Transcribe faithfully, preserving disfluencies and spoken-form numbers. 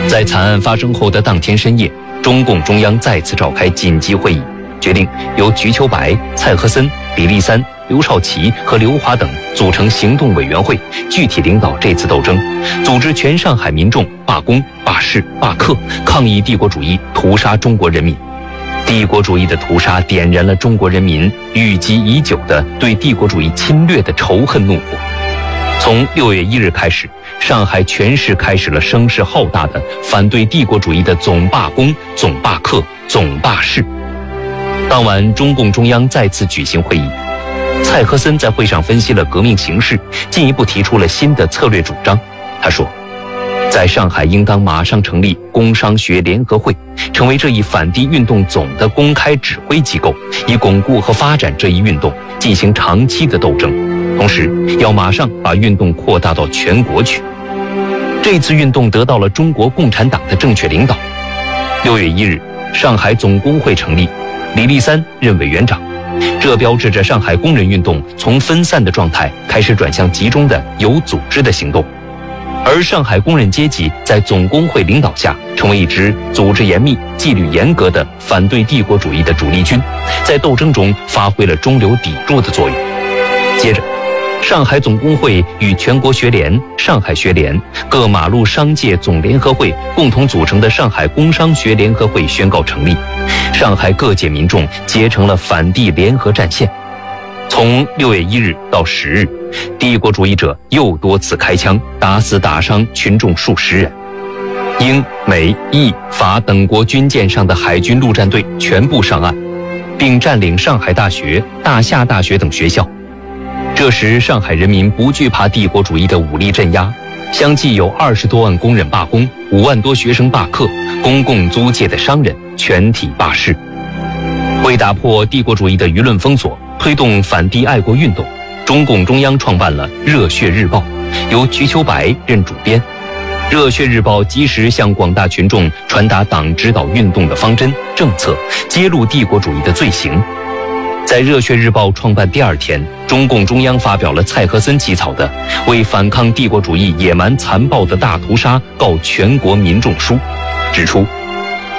在惨案发生后的当天深夜，中共中央再次召开紧急会议，决定由瞿秋白、蔡和森、李立三、刘少奇和刘华等组成行动委员会，具体领导这次斗争，组织全上海民众罢工、罢市、罢课，抗议帝国主义屠杀中国人民。帝国主义的屠杀点燃了中国人民郁积已久的对帝国主义侵略的仇恨怒火。从六月一日开始，上海全市开始了声势浩大的反对帝国主义的总罢工、总罢课、总罢市。当晚，中共中央再次举行会议，蔡和森在会上分析了革命形势，进一步提出了新的策略主张。他说，在上海应当马上成立工商学联合会，成为这一反帝运动总的公开指挥机构，以巩固和发展这一运动，进行长期的斗争。同时，要马上把运动扩大到全国去。这次运动得到了中国共产党的正确领导。六月一日，上海总工会成立，李立三任委员长。这标志着上海工人运动从分散的状态开始转向集中的有组织的行动。而上海工人阶级在总工会领导下，成为一支组织严密、纪律严格的反对帝国主义的主力军，在斗争中发挥了中流砥柱的作用。接着，上海总工会与全国学联、上海学联、各马路商界总联合会共同组成的上海工商学联合会宣告成立，上海各界民众结成了反帝联合战线。从六月一日到十日，帝国主义者又多次开枪，打死打伤群众数十人。英、美、意、法等国军舰上的海军陆战队全部上岸，并占领上海大学、大夏大学等学校。这时，上海人民不惧怕帝国主义的武力镇压，相继有二十多万工人罢工，五万多学生罢课，公共租界的商人全体罢市。为打破帝国主义的舆论封锁，推动反帝爱国运动，中共中央创办了《热血日报》，由瞿秋白任主编。《热血日报》及时向广大群众传达党指导运动的方针政策，揭露帝国主义的罪行。在《热血日报》创办第二天，中共中央发表了蔡和森起草的《为反抗帝国主义野蛮残暴的大屠杀告全国民众书》，指出